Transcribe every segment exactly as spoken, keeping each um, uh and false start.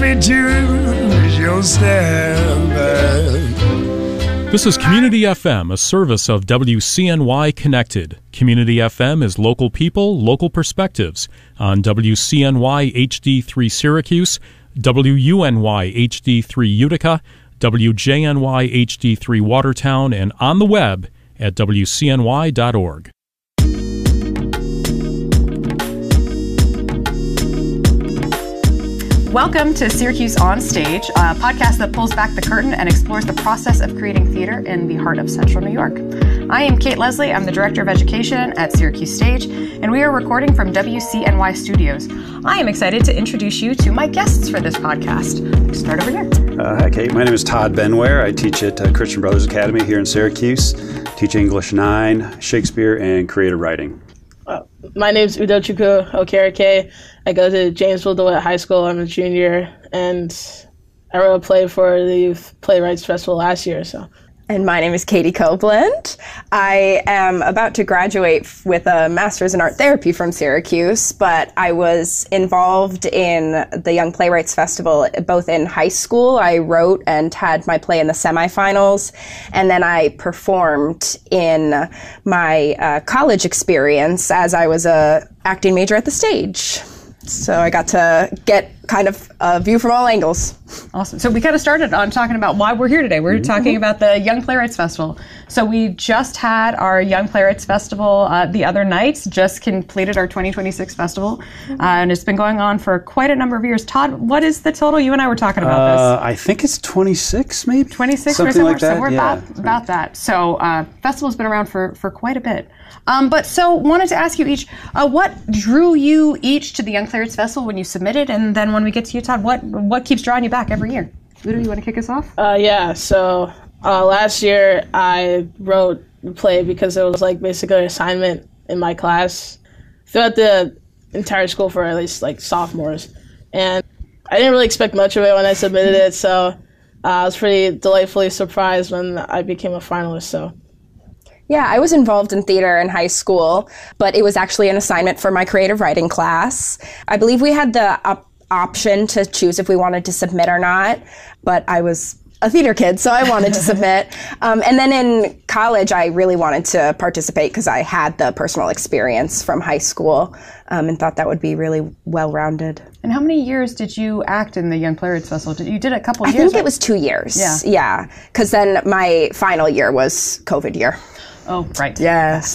me choose your standby. This is Community F M, a service of W C N Y Connected. Community F M is local people, local perspectives on W C N Y H D three Syracuse, W U N Y H D three Utica, W J N Y H D three Watertown, and on the web at W C N Y dot org. Welcome to Syracuse On Stage, a podcast that pulls back the curtain and explores the process of creating theater in the heart of Central New York. I am Kate Leslie. I'm the Director of Education at Syracuse Stage, and we are recording from W C N Y Studios. I am excited to introduce you to my guests for this podcast. Start over here. Uh, hi, Kate. My name is Todd Benware. I teach at uh, Christian Brothers Academy here in Syracuse. Teach English nine, Shakespeare, and creative writing. Uh, my name is Udochukwu Okereke. I go to Jamesville DeWitt High School. I'm a junior, and I wrote a play for the Youth Playwrights Festival last year. So. And my name is Katie Copeland. I am about to graduate with a master's in art therapy from Syracuse, but I was involved in the Young Playwrights Festival both in high school. I wrote and had my play in the semifinals, and then I performed in my uh, college experience as I was a acting major at the stage. So I got to get kind of a view from all angles. Awesome. So we kind of started on talking about why we're here today. We're mm-hmm. talking about the Young Playwrights Festival. So we just had our Young Playwrights Festival uh, the other night, just completed our twenty twenty-six festival, mm-hmm. uh, and it's been going on for quite a number of years. Todd, what is the total? You and I were talking about uh, this. I think it's twenty-six, maybe? twenty-six Something or somewhere. like that. So we're yeah. about, about that. So uh, festival's been around for, for quite a bit. Um, but so wanted to ask you each, uh, what drew you each to the Young Playwrights Festival when you submitted? And then when we get to you, Todd, what what keeps drawing you back every year? Udo, you want to kick us off? Uh, yeah, so uh, last year I wrote the play because it was like basically an assignment in my class throughout the entire school for at least like sophomores. And I didn't really expect much of it when I submitted it, so uh, I was pretty delightfully surprised when I became a finalist. So. Yeah, I was involved in theater in high school, but it was actually an assignment for my creative writing class. I believe we had the op- option to choose if we wanted to submit or not, but I was a theater kid, so I wanted to submit. Um, and then in college, I really wanted to participate because I had the personal experience from high school um, and thought that would be really well-rounded. And how many years did you act in the Young Playwrights Festival? Did, you did a couple I years. I think right? it was two years. Yeah. Yeah, because then my final year was COVID year. Oh, right. Yes,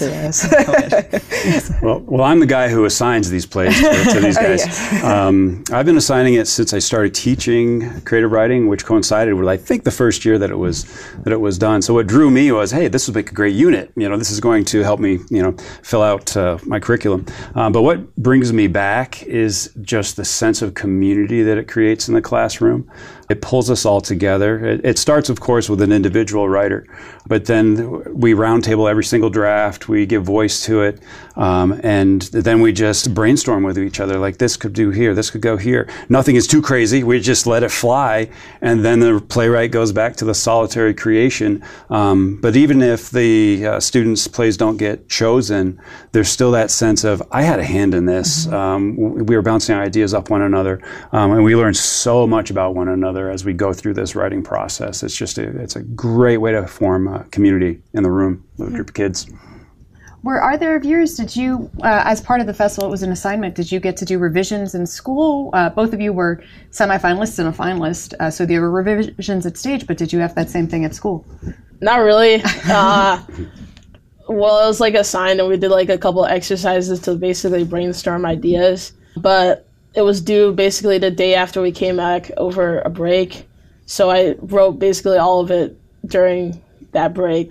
yes. well, well, I'm the guy who assigns these plays to, to these guys. Oh, yes. um, I've been assigning it since I started teaching creative writing, which coincided with, I think, the first year that it was that it was done. So what drew me was, hey, this would make a great unit. You know, this is going to help me, you know, fill out uh, my curriculum. Um, but what brings me back is just the sense of community that it creates in the classroom. It pulls us all together. It, it starts, of course, with an individual writer, but then we roundtable every single draft. We give voice to it, um, and then we just brainstorm with each other. Like, this could do here, this could go here. Nothing is too crazy. We just let it fly, and then the playwright goes back to the solitary creation. Um, but even if the uh, students' plays don't get chosen, there's still that sense of, I had a hand in this. Mm-hmm. Um, we were bouncing ideas off one another, um, and we learned so much about one another as we go through this writing process. It's just a, it's a great way to form a community in the room with a group of kids. Were either of yours, did you, uh, as part of the festival, it was an assignment, did you get to do revisions in school? Uh, both of you were semifinalists and a finalist, uh, so there were revisions at stage, but did you have that same thing at school? Not really. Uh, well, it was like assigned, and we did like a couple of exercises to basically brainstorm ideas, but it was due basically the day after we came back over a break. So I wrote basically all of it during that break.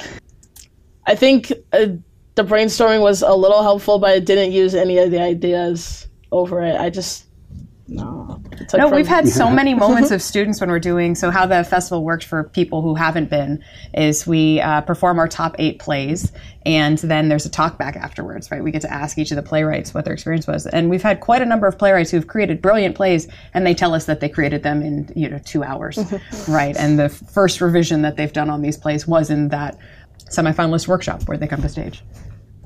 I think uh, the brainstorming was a little helpful, but I didn't use any of the ideas over it. I just, no. No, we've had so many moments of students when we're doing, so how the festival worked for people who haven't been is we uh, perform our top eight plays, and then there's a talk back afterwards, right? We get to ask each of the playwrights what their experience was. And we've had quite a number of playwrights who've created brilliant plays, and they tell us that they created them in, you know, two hours, right? And the first revision that they've done on these plays was in that semifinalist workshop where they come to stage.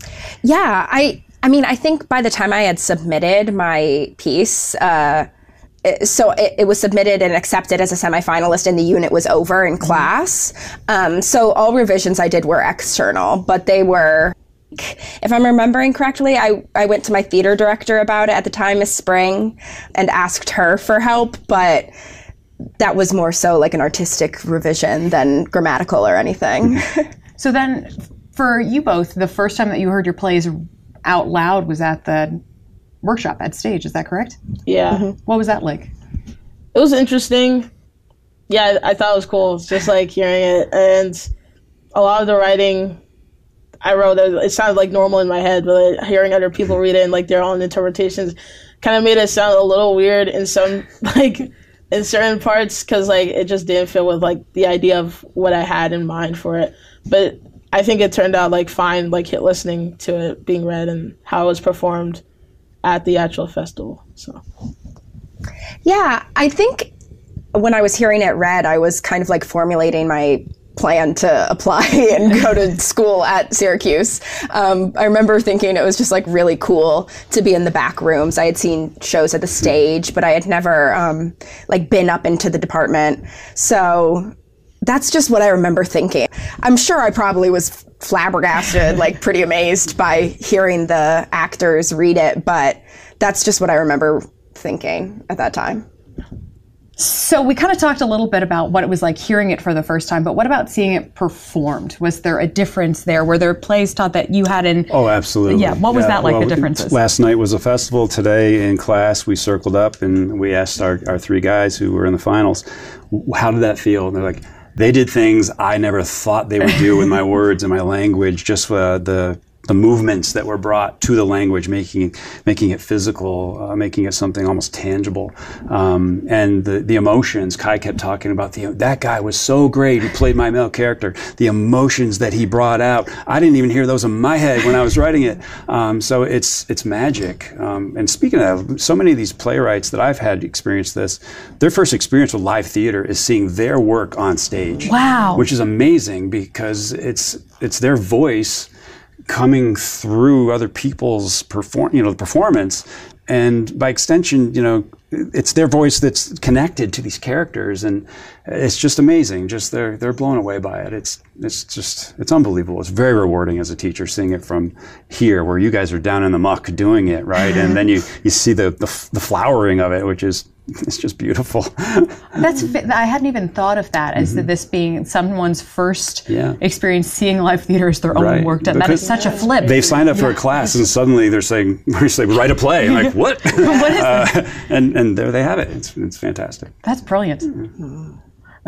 Yeah, I I mean, I think by the time I had submitted my piece, uh, it, so it, it was submitted and accepted as a semifinalist, and the unit was over in class. Um, so all revisions I did were external, but they were, if I'm remembering correctly, I, I went to my theater director about it at the time, Miss Spring, and asked her for help, but that was more so like an artistic revision than grammatical or anything. So then, for you both, the first time that you heard your plays out loud was at the workshop at Stage, is that correct? Yeah. Mm-hmm. What was that like? It was interesting. Yeah, I thought it was cool. It's just like hearing it. And a lot of the writing I wrote, it sounded like normal in my head, but hearing other people read it and like their own interpretations kind of made it sound a little weird in some, like, in certain parts, because like it just didn't fit with like the idea of what I had in mind for it. But I think it turned out like fine, like listening to it being read and how it was performed at the actual festival. So yeah, I think when I was hearing it read, I was kind of like formulating my plan to apply and go to school at Syracuse. Um, I remember thinking it was just like really cool to be in the back rooms. I had seen shows at the Stage, but I had never um, like been up into the department. So that's just what I remember thinking. I'm sure I probably was flabbergasted, like pretty amazed by hearing the actors read it, but that's just what I remember thinking at that time. So we kind of talked a little bit about what it was like hearing it for the first time, but what about seeing it performed? Was there a difference there? Were there plays taught that you had in... Oh, absolutely. Yeah, what was yeah, that like, well, the differences? Last night was a festival. Today in class, we circled up and we asked our, our three guys who were in the finals, how did that feel? And they're like, they did things I never thought they would do with my words and my language, just uh, the... the movements that were brought to the language, making making it physical, uh, making it something almost tangible, um, and the the emotions. Kai kept talking about the that guy was so great who played my male character. The emotions that he brought out, I didn't even hear those in my head when I was writing it. Um, so it's it's magic. Um, and speaking of, so many of these playwrights that I've had experience this, their first experience with live theater is seeing their work on stage. Wow, which is amazing because it's it's their voice coming through other people's perform, you know, performance, and by extension, you know, it's their voice that's connected to these characters, and it's just amazing. Just they're they're blown away by it. It's it's just it's unbelievable. It's very rewarding as a teacher seeing it from here, where you guys are down in the muck doing it, right, and then you you see the the, the flowering of it, which is. It's just beautiful. That's I hadn't even thought of that as mm-hmm. this being someone's first yeah. experience seeing live theater as their right. own work done. That is such a flip. They've signed up for yeah. a class and suddenly they're saying, we're saying write a play. I'm like, what? What is uh, this? And and there they have it. It's it's fantastic. That's brilliant. Mm-hmm.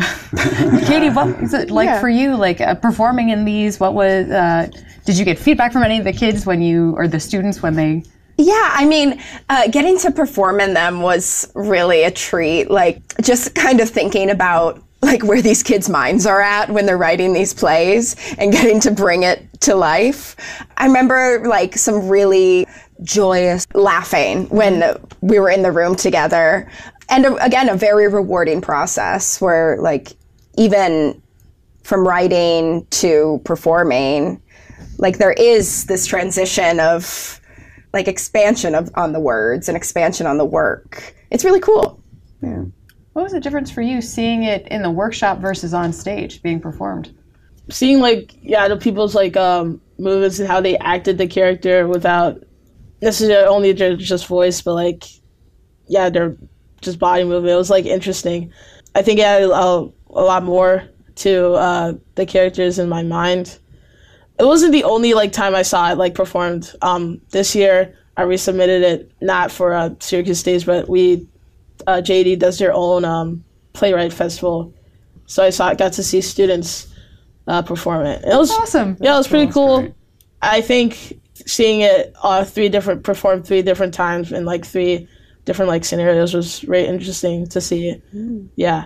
Katie, what was it like yeah. for you? Like uh, performing in these? What was? Uh, did you get feedback from any of the kids when you or the students when they? Yeah, I mean, uh, getting to perform in them was really a treat. Like, just kind of thinking about like where these kids' minds are at when they're writing these plays and getting to bring it to life. I remember like some really joyous laughing when we were in the room together. And uh, again, a very rewarding process where like even from writing to performing, like there is this transition of like expansion of on the words and expansion on the work. It's really cool. Yeah. What was the difference for you seeing it in the workshop versus on stage being performed? Seeing like yeah the people's like um movements and how they acted the character without necessarily only their just voice, but like yeah their just body movement. It was like interesting. I think it added a, a lot more to uh, the characters in my mind. It wasn't the only like time I saw it like performed. Um, this year I resubmitted it not for uh, Syracuse Stage, but we uh, J D does their own um, playwright festival, so I saw got to see students uh, perform it. It was awesome. Yeah, it was pretty That's cool. great. I think seeing it uh, three different performed three different times in like three different like scenarios was very interesting to see. Mm. Yeah.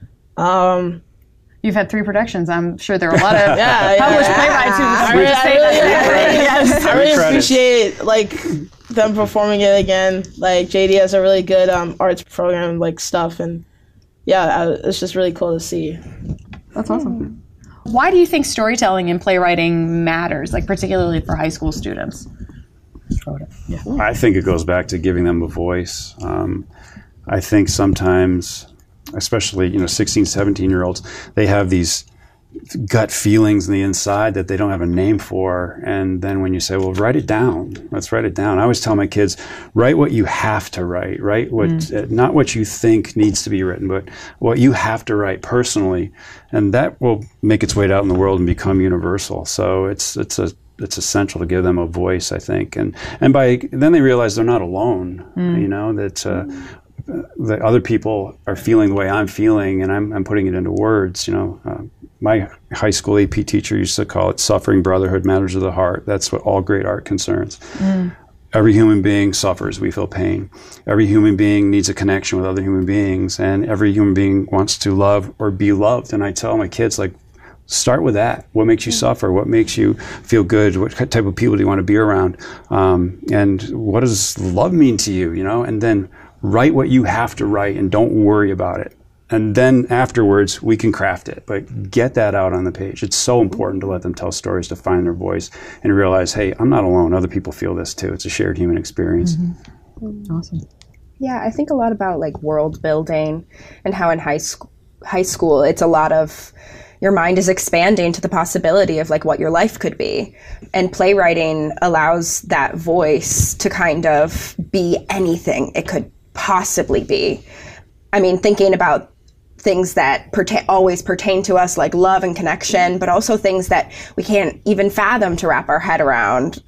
Um, You've had three productions. I'm sure there are a lot of yeah, published yeah. playwrights who I would really, say I really, that. yes, I really Credits. appreciate like them performing it again. Like J D has a really good um, arts program like stuff, and yeah, I, it's just really cool to see. That's awesome. Why do you think storytelling and playwriting matters, like particularly for high school students? Yeah. I think it goes back to giving them a voice. Um, I think sometimes, especially, you know, sixteen, seventeen year olds, they have these gut feelings on the inside that they don't have a name for. And then when you say, well, write it down, let's write it down. I always tell my kids, write what you have to write, write what, mm. uh, not what you think needs to be written, but what you have to write personally. And that will make its way out in the world and become universal. So it's, it's a, it's essential to give them a voice, I think. And, and by, then they realize they're not alone, mm. you know, that, uh, that other people are feeling the way I'm feeling, and I'm, I'm putting it into words, you know. Uh, my high school A P teacher used to call it suffering brotherhood, matters of the heart. That's what all great art concerns. Mm. Every human being suffers. We feel pain. Every human being needs a connection with other human beings, and every human being wants to love or be loved. And I tell my kids, like, start with that. What makes you mm. suffer? What makes you feel good? What type of people do you want to be around? Um, and what does love mean to you, you know? And then write what you have to write and don't worry about it. And then afterwards, we can craft it. But get that out on the page. It's so important to let them tell stories, to find their voice, and realize, hey, I'm not alone. Other people feel this too. It's a shared human experience. Mm-hmm. Awesome. Yeah, I think a lot about like world building and how in high school, high school, it's a lot of your mind is expanding to the possibility of like what your life could be. And playwriting allows that voice to kind of be anything it could possibly be. I mean, thinking about things that pertain, always pertain to us, like love and connection, but also things that we can't even fathom to wrap our head around.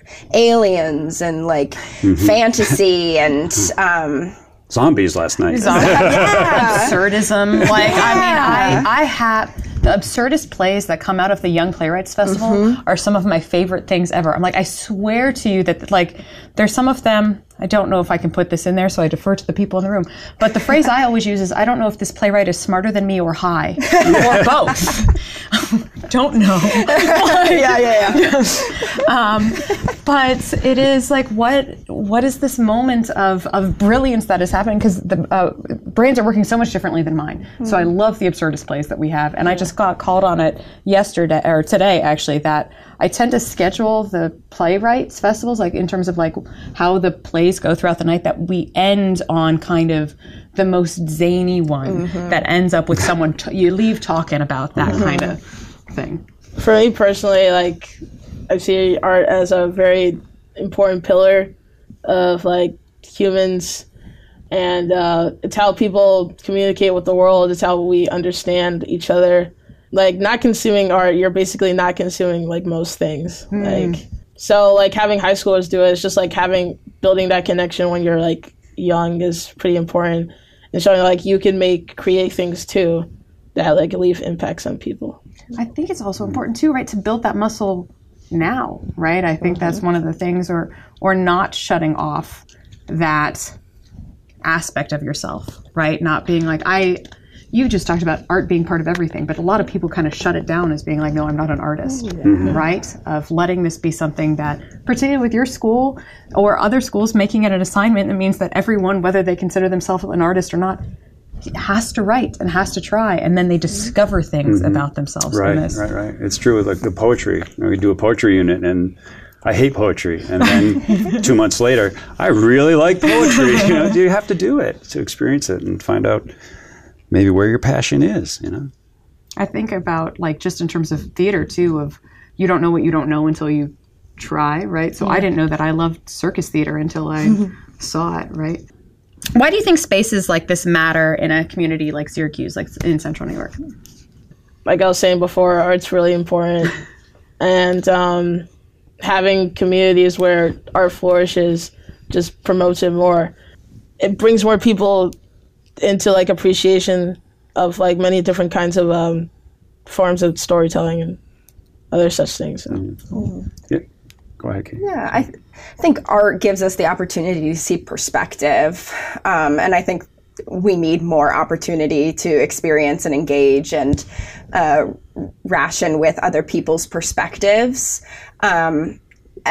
Aliens and like mm-hmm. fantasy and... Um, Zombies last night. Zombies. Yeah. Absurdism. Like, yeah. I mean, I, I have... The absurdist plays that come out of the Young Playwrights Festival mm-hmm. are some of my favorite things ever. I'm like, I swear to you that, like, there's some of them, I don't know if I can put this in there, so I defer to the people in the room. But the phrase I always use is, I don't know if this playwright is smarter than me or high, or both. Don't know. yeah, yeah, yeah. um, but it is like, what what is this moment of, of brilliance that is happening? Because the uh, brains are working so much differently than mine. Mm-hmm. So I love the absurdist plays that we have. And I just got called on it yesterday, or today actually, that I tend to schedule the playwrights festivals, like in terms of like how the plays go throughout the night, that we end on kind of the most zany one mm-hmm. that ends up with someone, t- you leave talking about that mm-hmm. kind of thing. For me personally, like, I see art as a very important pillar of like humans, and uh, it's how people communicate with the world. It's how we understand each other. Like, not consuming art, you're basically not consuming like most things. Mm. Like, so like having high schoolers do it, it's just like having building that connection when you're like young is pretty important, and showing like you can make create things too that like leave impacts on people. I think it's also important too, right, to build that muscle now, right? I think mm-hmm. that's one of the things, or or not shutting off that aspect of yourself, right? Not being like, I, you just talked about art being part of everything, but a lot of people kind of shut it down as being like, no, I'm not an artist, mm-hmm. right? Of letting this be something that, particularly with your school or other schools, making it an assignment that means that everyone, whether they consider themselves an artist or not, has to write and has to try, and then they discover things mm-hmm. about themselves. Right, in this. right, right. It's true with like the poetry. You know, we do a poetry unit, and I hate poetry, and then two months later, I really like poetry. You know, you have to do it to experience it and find out maybe where your passion is. You know, I think about like just in terms of theater too. Of you don't know what you don't know until you try, right? So yeah. I didn't know that I loved circus theater until I saw it, right? Why do you think spaces like this matter in a community like Syracuse, like in Central New York? Like I was saying before, art's really important. And um, having communities where art flourishes just promotes it more. It brings more people into like appreciation of like many different kinds of um, forms of storytelling and other such things. So. Mm-hmm. Yeah. Go ahead, Kate. Yeah, I th- think art gives us the opportunity to see perspective. Um, and I think we need more opportunity to experience and engage and uh, ration with other people's perspectives. Um,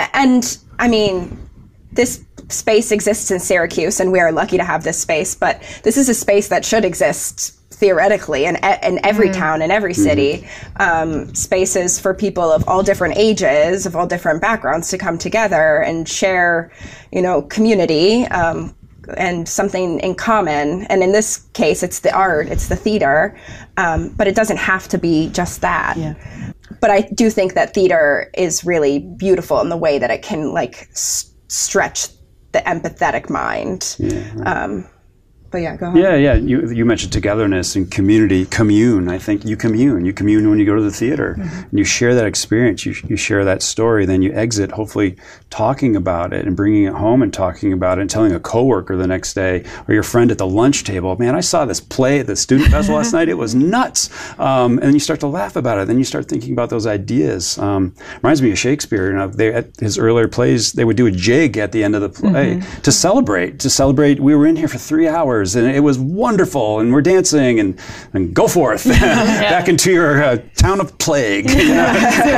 and I mean, this space exists in Syracuse, and we are lucky to have this space, but this is a space that should exist theoretically in, in every mm-hmm. town, in every city, um, spaces for people of all different ages, of all different backgrounds to come together and share, you know, community, um, and something in common. And in this case, it's the art, it's the theater, um, but it doesn't have to be just that. Yeah. But I do think that theater is really beautiful in the way that it can like s- stretch the empathetic mind. Yeah, right. Um, but yeah, go ahead. Yeah, yeah. You you mentioned togetherness and community, commune. I think you commune. You commune when you go to the theater. Mm-hmm. And you share that experience. You you share that story. Then you exit, hopefully, talking about it and bringing it home and talking about it and telling a coworker the next day or your friend at the lunch table. Man, I saw this play at the student festival last night. It was nuts. Um, and then you start to laugh about it. Then you start thinking about those ideas. Um, reminds me of Shakespeare. You know, they, at his earlier plays, they would do a jig at the end of the play mm-hmm. to celebrate. To celebrate, we were in here for three hours. And it was wonderful, and we're dancing, and, and go forth yeah. back into your uh, town of plague. You know?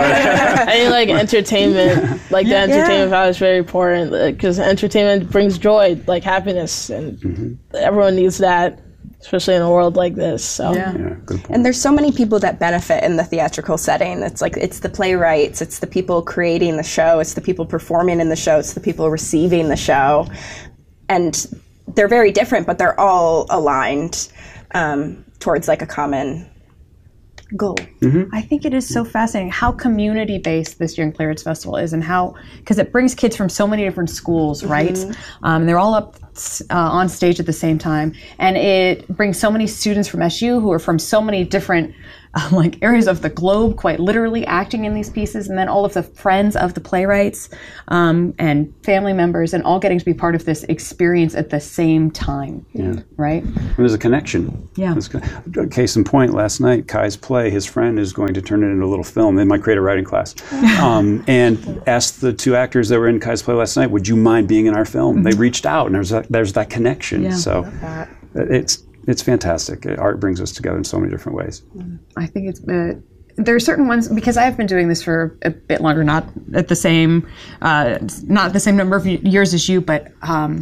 I think like entertainment, like the entertainment yeah. value is very important because entertainment brings joy, like happiness, and mm-hmm. everyone needs that, especially in a world like this. So. Yeah. Yeah, good point. And there's so many people that benefit in the theatrical setting. It's like it's the playwrights, it's the people creating the show, it's the people performing in the show, it's the people receiving the show, and they're very different, but they're all aligned um, towards like a common goal. Mm-hmm. I think it is so fascinating how community-based this Young Playwrights Festival is, and how, because it brings kids from so many different schools, right? Mm-hmm. Um, they're all up uh, on stage at the same time, and it brings so many students from S U who are from so many different um, like areas of the globe, quite literally acting in these pieces, and then all of the friends of the playwrights um, and family members, and all getting to be part of this experience at the same time. Yeah. Right? And there's a connection. Yeah. There's, case in point, last night, Kai's play, his friend is going to turn it into a little film in my creative writing class, um, and asked the two actors that were in Kai's play last night, would you mind being in our film? Mm-hmm. They reached out, and there's that, there's that connection. Yeah. So it's it's fantastic. Art brings us together in so many different ways. I think it's uh, there are certain ones, because I've been doing this for a bit longer, not at the same uh, not the same number of years as you, but um,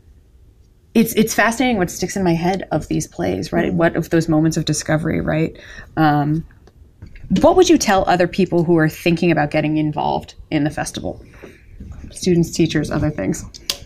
it's it's fascinating what sticks in my head of these plays, right? What of those moments of discovery, right? Um, what would you tell other people who are thinking about getting involved in the festival? Students, teachers, other things.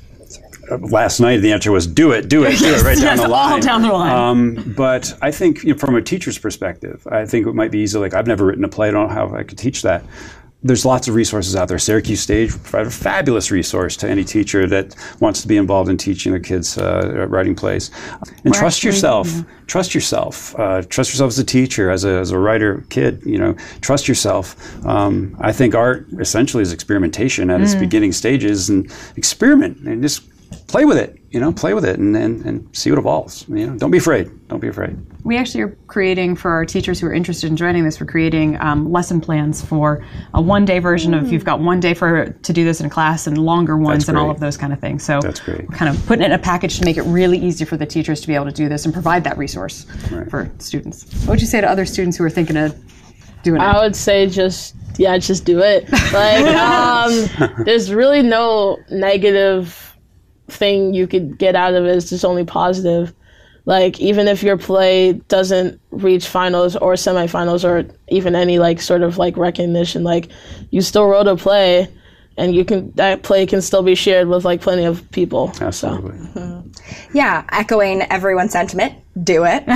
Last night, the answer was do it, do it, do it, right down yes, the line. all down the line. Um, but I think, you know, from a teacher's perspective, I think it might be easy. Like, I've never written a play. I don't know how I could teach that. There's lots of resources out there. Syracuse Stage provides a fabulous resource to any teacher that wants to be involved in teaching the kids uh, writing plays. And We're trust actually, yourself. yeah. Trust yourself. Uh, trust yourself as a teacher, as a, as a writer, kid. You know, trust yourself. Um, I think art essentially is experimentation at its Mm. beginning stages, and experiment and just play with it, you know, play with it and, and, and see what evolves. You know, don't be afraid. Don't be afraid. We actually are creating, for our teachers who are interested in joining this, we're creating um, lesson plans for a one-day version of, you've got one day for to do this in class, and longer ones That's and all great. of those kind of things. So That's great. we're kind of putting it in a package to make it really easy for the teachers to be able to do this and provide that resource Right. for students. What would you say to other students who are thinking of doing it? I would say just, yeah, just do it. Like, um, there's really no negative thing you could get out of it. It's just only positive. Like, even if your play doesn't reach finals or semifinals or even any like sort of like recognition, like you still wrote a play, and you can that play can still be shared with like plenty of people. Absolutely. So. Yeah, echoing everyone's sentiment, do it.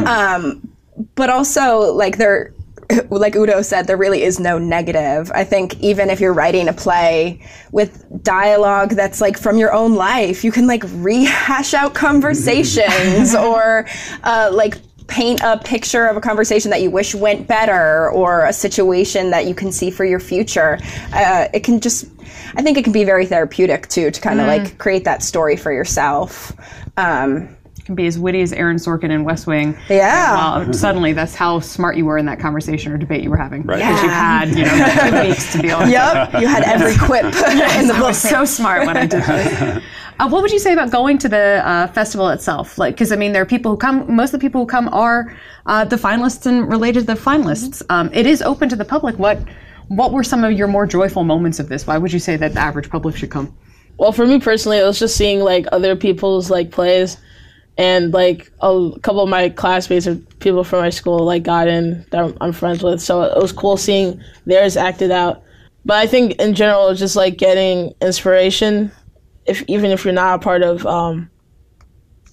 um, but also, like there, like Udo said, there really is no negative. I think even if you're writing a play with dialogue that's like from your own life, you can like rehash out conversations or uh, like paint a picture of a conversation that you wish went better, or a situation that you can see for your future. Uh, it can just, I think it can be very therapeutic too, to kind of Mm. like create that story for yourself. Um, Can be as witty as Aaron Sorkin in West Wing. Yeah. Well, suddenly that's how smart you were in that conversation or debate you were having. Right. Because you had, you know, two weeks to be able to. Yep, you had every quip in the I book. was so smart when I did this. Uh, what would you say about going to the uh, festival itself? Like, because I mean, there are people who come. Most of the people who come are uh, the finalists and related to the finalists. Um, it is open to the public. What What were some of your more joyful moments of this? Why would you say that the average public should come? Well, for me personally, it was just seeing like other people's like plays, and like a couple of my classmates or people from my school like got in that I'm friends with. So it was cool seeing theirs acted out. But I think in general, it's just like getting inspiration, if even if you're not a part of um,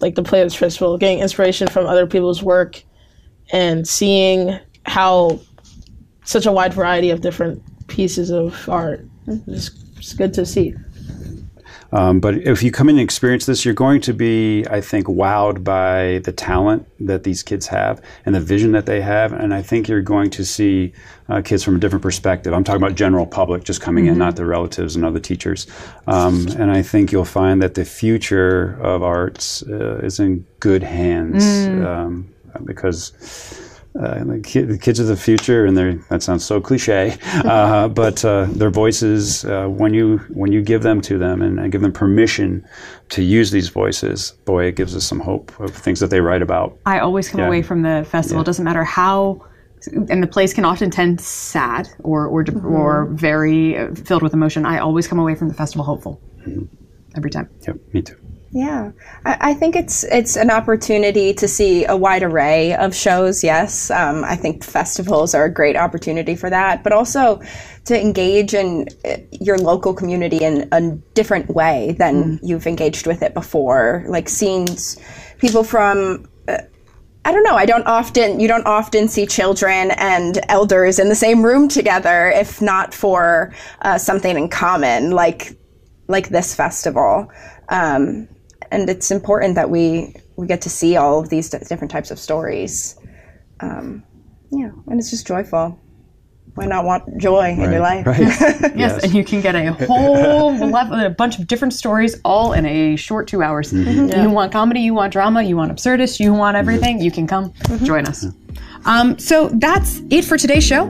like the Playwrights Festival, getting inspiration from other people's work and seeing how such a wide variety of different pieces of art. It's, it's good to see. Um, but if you come in and experience this, you're going to be, I think, wowed by the talent that these kids have and the vision that they have. And I think you're going to see uh, kids from a different perspective. I'm talking about general public just coming mm-hmm. in, not the relatives and other teachers. Um, and I think you'll find that the future of arts uh, is in good hands mm. um, because Uh, the, ki- the kids of the future, and they're, that sounds so cliche, uh, but uh, their voices, uh, when you when you give them to them and, and give them permission to use these voices, boy, it gives us some hope of things that they write about. I always come yeah. away from the festival. Yeah. It doesn't matter how, and the plays can often tend sad or or, mm-hmm. or very filled with emotion. I always come away from the festival hopeful mm-hmm. every time. Yep, me too. Yeah, I, I think it's it's an opportunity to see a wide array of shows, yes. Um, I think festivals are a great opportunity for that, but also to engage in your local community in a different way than mm. you've engaged with it before. Like seeing people from, uh, I don't know, I don't often, you don't often see children and elders in the same room together, if not for uh, something in common, like like this festival. Um, And it's important that we, we get to see all of these different types of stories. Um, yeah, and it's just joyful. Why not want joy right. in your life? Right. yes. yes, and you can get a whole a bunch of different stories all in a short two hours. Mm-hmm. Yeah. You want comedy, you want drama, you want absurdist, you want everything, mm-hmm. you can come mm-hmm. join us. Um, so that's it for today's show.